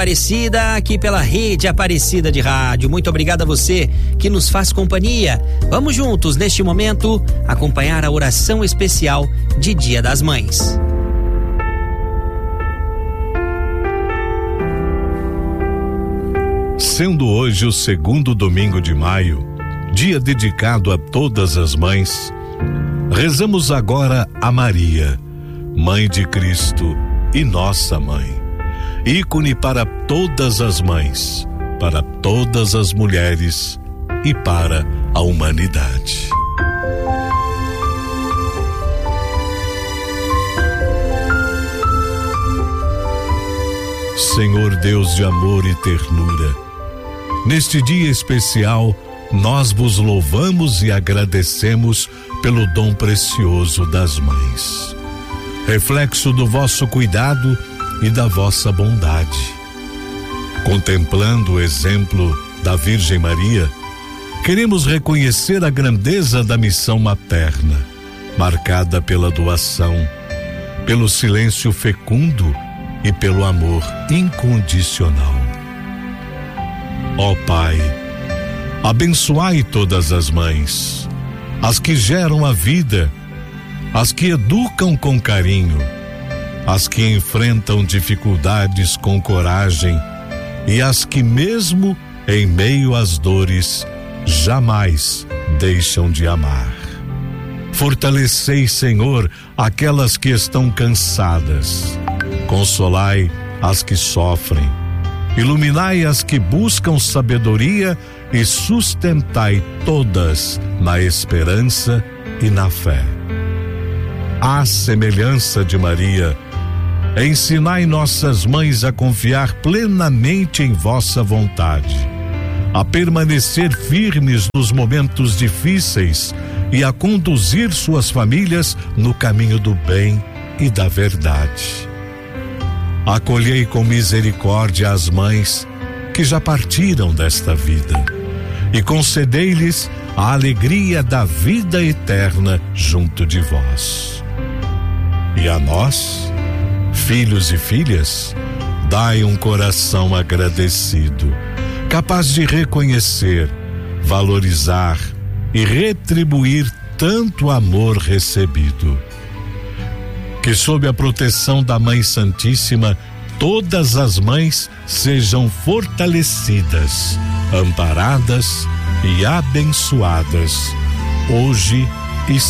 Aparecida, aqui pela Rede Aparecida de Rádio. Muito obrigado a você que nos faz companhia. Vamos juntos, neste momento, acompanhar a oração especial de Dia das Mães. Sendo hoje o segundo domingo de maio, dia dedicado a todas as mães, rezamos agora a Maria, Mãe de Cristo e nossa Mãe. Ícone para todas as mães, para todas as mulheres e para a humanidade. Senhor Deus de amor e ternura, neste dia especial, nós vos louvamos e agradecemos pelo dom precioso das mães, reflexo do vosso cuidado e da vossa bondade. Contemplando o exemplo da Virgem Maria, queremos reconhecer a grandeza da missão materna, marcada pela doação, pelo silêncio fecundo e pelo amor incondicional. Ó Pai, abençoai todas as mães, as que geram a vida, as que educam com carinho, as que enfrentam dificuldades com coragem e as que, mesmo em meio às dores, jamais deixam de amar. Fortalecei, Senhor, aquelas que estão cansadas, consolai as que sofrem, iluminai as que buscam sabedoria e sustentai todas na esperança e na fé. À semelhança de Maria, ensinai nossas mães a confiar plenamente em vossa vontade, a permanecer firmes nos momentos difíceis e a conduzir suas famílias no caminho do bem e da verdade. Acolhei com misericórdia as mães que já partiram desta vida e concedei-lhes a alegria da vida eterna junto de vós. E a nós, filhos e filhas, dai um coração agradecido, capaz de reconhecer, valorizar e retribuir tanto amor recebido. Que sob a proteção da Mãe Santíssima, todas as mães sejam fortalecidas, amparadas e abençoadas, hoje